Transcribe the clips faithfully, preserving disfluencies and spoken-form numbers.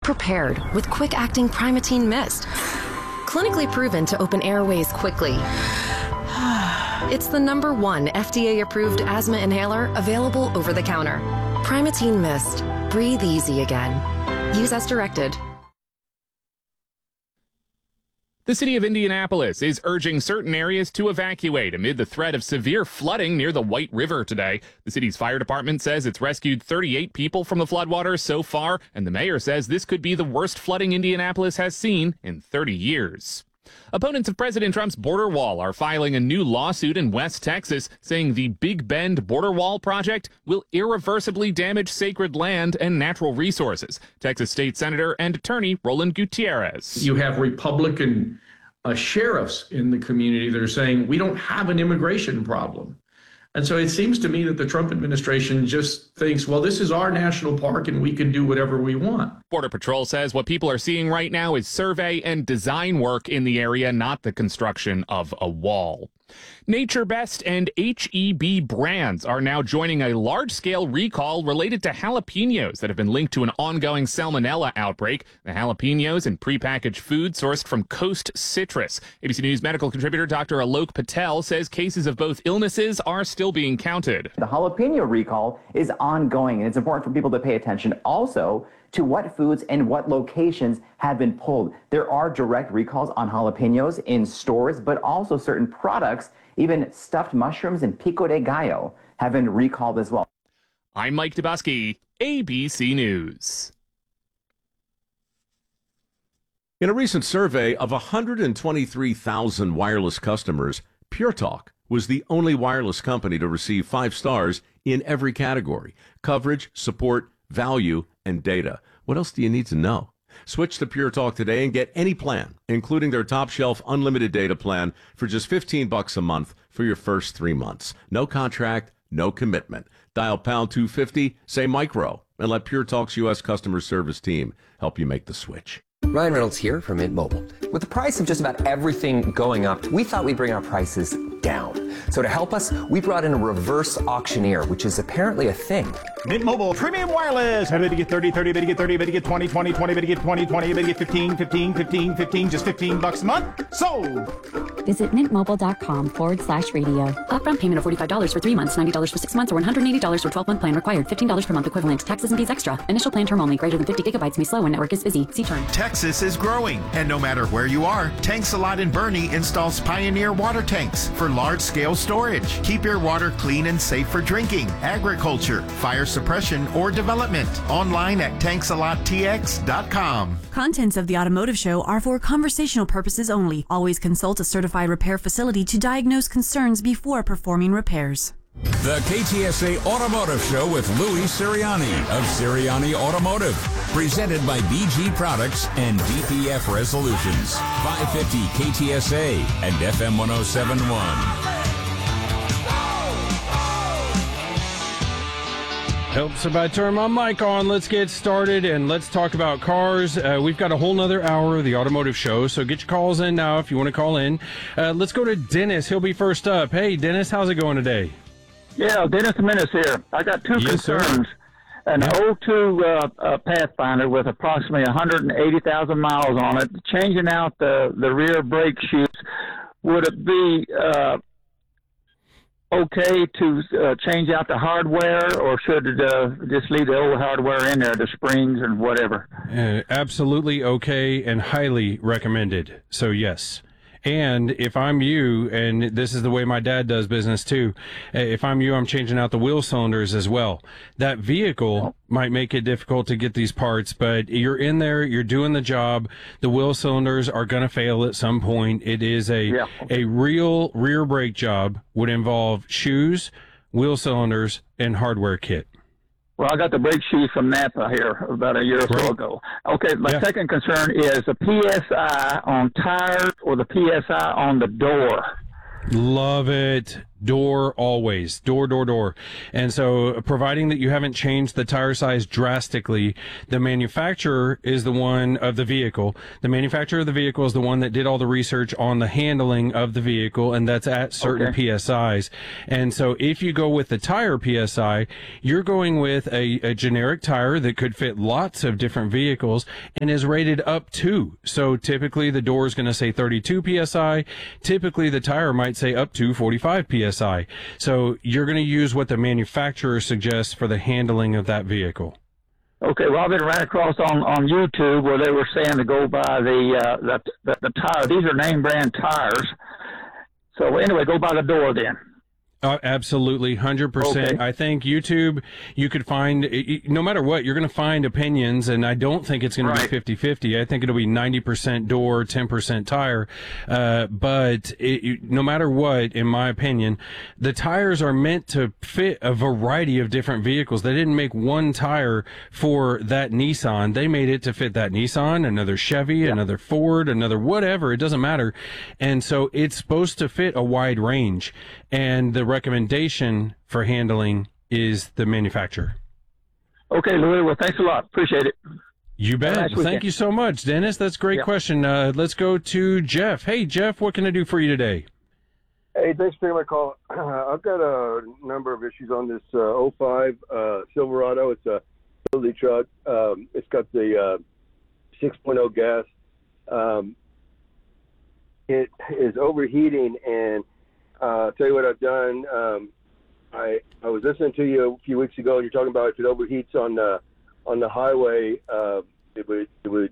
prepared with quick-acting Primatene Mist. Clinically proven to open airways quickly. It's the number one F D A-approved asthma inhaler available over the counter. Primatene Mist. Breathe easy again. Use as directed. The city of Indianapolis is urging certain areas to evacuate amid the threat of severe flooding near the White River today. The city's fire department says it's rescued thirty-eight people from the floodwaters so far, and the mayor says this could be the worst flooding Indianapolis has seen in thirty years. Opponents of President Trump's border wall are filing a new lawsuit in West Texas, saying the Big Bend border wall project will irreversibly damage sacred land and natural resources. Texas State Senator and Attorney Roland Gutierrez. You have Republican uh, sheriffs in the community that are saying we don't have an immigration problem. And so it seems to me that the Trump administration just thinks, well, this is our national park and we can do whatever we want. Border Patrol says what people are seeing right now is survey and design work in the area, not the construction of a wall. Nature Best and H E B brands are now joining a large-scale recall related to jalapenos that have been linked to an ongoing salmonella outbreak. The jalapenos and prepackaged food sourced from Coast Citrus. A B C News medical contributor Doctor Alok Patel says cases of both illnesses are still being counted. The jalapeno recall is ongoing, and it's important for people to pay attention also to what foods and what locations have been pulled. There are direct recalls on jalapenos in stores, but also certain products, even stuffed mushrooms and pico de gallo, have been recalled as well. I'm Mike Dubusky, A B C News. In a recent survey of one hundred twenty-three thousand wireless customers, Pure Talk was the only wireless company to receive five stars in every category: coverage, support, value, and data. What else do you need to know? Switch to Pure Talk today and get any plan, including their top shelf unlimited data plan, for just fifteen bucks a month for your first three months. No contract, no commitment. Dial pound two fifty, say micro, and let Pure Talk's U S customer service team help you make the switch. Ryan Reynolds here from Mint Mobile. With the price of just about everything going up, we thought we'd bring our prices down. So to help us, we brought in a reverse auctioneer, which is apparently a thing. Mint Mobile Premium Wireless. How to get thirty, thirty, how to get thirty, how to get twenty, twenty, twenty, how to get twenty, twenty, how to get fifteen, fifteen, fifteen, fifteen, just fifteen bucks a month? Sold! Visit mintmobile.com forward slash radio. Upfront payment of forty-five dollars for three months, ninety dollars for six months, or one hundred eighty dollars for twelve-month plan required. fifteen dollars per month equivalent. Taxes and fees extra. Initial plan term only. Greater than fifty gigabytes may slow when network is busy. See term. Texas is growing, and no matter where you are, Tanks a Lot in Bernie installs Pioneer water tanks for large-scale storage. Keep your water clean and safe for drinking, agriculture, fire suppression, or development. Online at tanks a lot t x dot com. Contents of the Automotive Show are for conversational purposes only. Always consult a certified repair facility to diagnose concerns before performing repairs. The K T S A Automotive Show with Louis Sirianni of Sirianni Automotive. Presented by B G Products and D P F Resolutions. five fifty K T S A and F M one oh seven point one. Helps if I turn my mic on. Let's get started and let's talk about cars. Uh, we've got a whole nother hour of the Automotive Show, so get your calls in now if you want to call in. Uh, let's go to Dennis. He'll be first up. Hey, Dennis, how's it going today? Yeah, Dennis Menace here. I got two yes, concerns. Sir. An yeah. oh two uh, uh, Pathfinder with approximately one hundred eighty thousand miles on it, changing out the, the rear brake shoes. Would it be uh, okay to uh, change out the hardware, or should it uh, just leave the old hardware in there, the springs and whatever? Uh, absolutely okay and highly recommended. So, yes. And if I'm you, and this is the way my dad does business too, if I'm you, I'm changing out the wheel cylinders as well. That vehicle might make it difficult to get these parts, but you're in there, you're doing the job. The wheel cylinders are going to fail at some point. It is a, yeah. a real rear brake job, would involve shoes, wheel cylinders, and hardware kit. Well, I got the brake shoes from Napa here about a year or so ago. Okay, my yeah. second concern is the P S I on tires or the P S I on the door. Love it. Door always. Door, door, door. And so providing that you haven't changed the tire size drastically, the manufacturer is the one of the vehicle. The manufacturer of the vehicle is the one that did all the research on the handling of the vehicle, and that's at certain Okay. P S Is. And so if you go with the tire P S I, you're going with a, a generic tire that could fit lots of different vehicles and is rated up to. So typically the door is going to say thirty-two P S I. Typically the tire might say up to forty-five P S I. So you're going to use what the manufacturer suggests for the handling of that vehicle. Okay, well, I've been ran across on, on YouTube where they were saying to go by the, uh, the, the, the tire. These are name brand tires. So anyway, go by the door then. Uh, absolutely, one hundred percent. Okay. I think YouTube, you could find, no matter what, you're going to find opinions, and I don't think it's going Right. to be fifty-fifty. I think it'll be ninety percent door, ten percent tire. Uh, but it, you- no matter what, in my opinion, the tires are meant to fit a variety of different vehicles. They didn't make one tire for that Nissan. They made it to fit that Nissan, another Chevy, another Ford, another whatever. It doesn't matter. And so it's supposed to fit a wide range. And the recommendation for handling is the manufacturer. Okay, Louis, well, thanks a lot. Appreciate it. You bet. Have a nice Thank weekend. you so much, Dennis. That's a great Yeah. question. Uh, let's go to Jeff. Hey, Jeff, what can I do for you today? Hey, thanks for taking my call. I've got a number of issues on this uh, oh five uh, Silverado. It's a utility truck. Um, it's got the uh, six point oh gas. Um, it is overheating, and uh, I'll tell you what I've done. Um, I I was listening to you a few weeks ago, and you're talking about if it overheats on the on the highway, uh, it would it would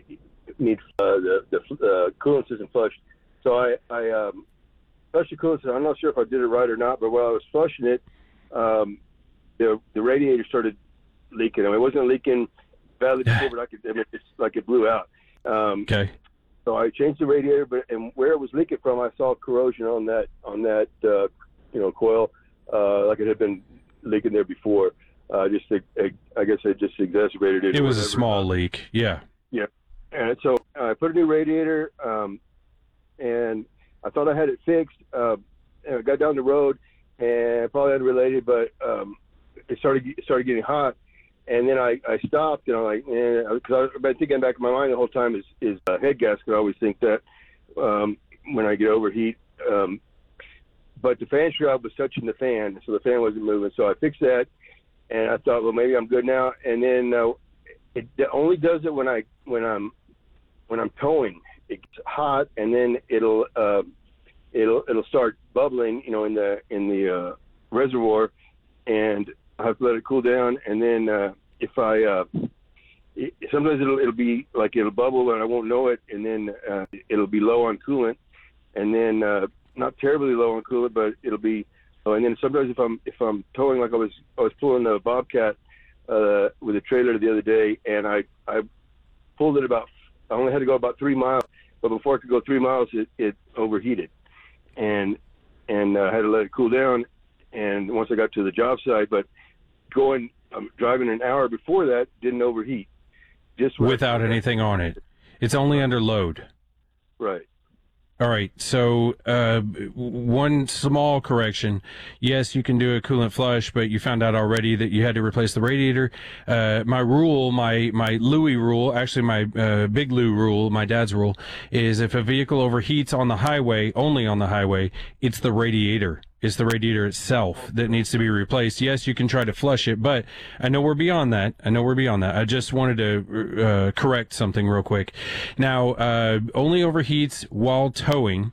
need uh, the the uh, coolant system flushed. So I I um, flushed the coolant system. I'm not sure if I did it right or not, but while I was flushing it, um, the the radiator started leaking. I mean, it wasn't leaking badly before, but I could I mean, it's like it blew out. Um, okay. So I changed the radiator, but and where it was leaking from, I saw corrosion on that on that uh, you know coil, uh, like it had been leaking there before. Uh, just I, I guess it just exacerbated it. It was a whatever. small leak. Yeah. Yeah, and so I put a new radiator, um, and I thought I had it fixed. Uh, and I got down the road, and probably unrelated, but um, it started it started getting hot. And then I, I stopped, and I'm like, because I've been thinking back in my mind the whole time is is uh, head gasket. I always think that um, when I get overheat. Um, but the fan shroud was touching the fan, so the fan wasn't moving. So I fixed that, and I thought, well, maybe I'm good now. And then uh, it only does it when I when I'm when I'm towing. It gets hot, and then it'll uh, it'll it'll start bubbling, you know, in the in the uh, reservoir, and I have to let it cool down, and then uh, if I uh, it, sometimes it'll it'll be like it'll bubble and I won't know it, and then uh, it'll be low on coolant, and then uh, not terribly low on coolant, but it'll be. Oh, and then sometimes if I'm if I'm towing, like I was I was pulling the Bobcat uh, with a trailer the other day, and I I pulled it about I only had to go about three miles, but before I could go three miles, it, it overheated, and and I uh, had to let it cool down, and once I got to the job site, but going um, driving an hour before that didn't overheat, just Without anything on it. It's only under load. Right. All right. So, uh, one small correction. Yes, you can do a coolant flush, but you found out already that you had to replace the radiator. Uh, my rule, my, my Louis rule, actually my, uh, Big Lou rule, my dad's rule, is if a vehicle overheats on the highway, only on the highway, it's the radiator. It's the radiator itself that needs to be replaced. Yes, you can try to flush it, but I know we're beyond that. I know we're beyond that. I just wanted to uh, correct something real quick. Now, uh, only overheats while towing.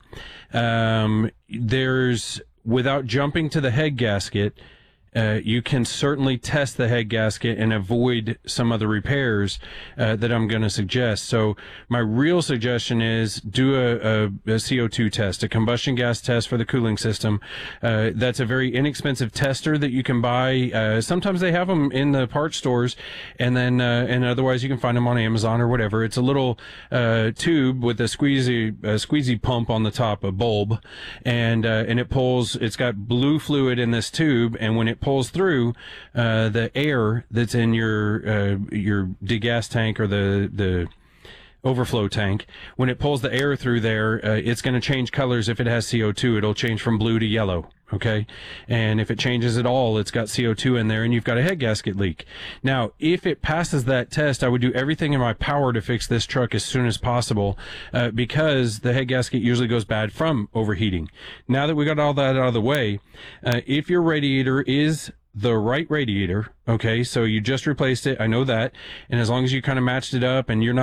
Um, there's, without jumping to the head gasket, uh, you can certainly test the head gasket and avoid some of the repairs uh, that I'm going to suggest. So my real suggestion is do a, a, a C O two test, a combustion gas test for the cooling system. Uh, that's a very inexpensive tester that you can buy. Uh, sometimes they have them in the parts stores, and then uh, and otherwise you can find them on Amazon or whatever. It's a little uh, tube with a squeezy a squeezy pump on the top, a bulb, and uh, and it pulls. It's got blue fluid in this tube, and when it pulls through uh, the air that's in your uh, your degas tank or the the overflow tank, when it pulls the air through there, uh, it's going to change colors. If it has C O two, it'll change from blue to yellow. Okay. And if it changes at all, it's got C O two in there and you've got a head gasket leak. Now, if it passes that test, I would do everything in my power to fix this truck as soon as possible, uh, because the head gasket usually goes bad from overheating. Now that we got all that out of the way, uh, if your radiator is the right radiator, okay, so you just replaced it, I know that, and as long as you kind of matched it up and you're not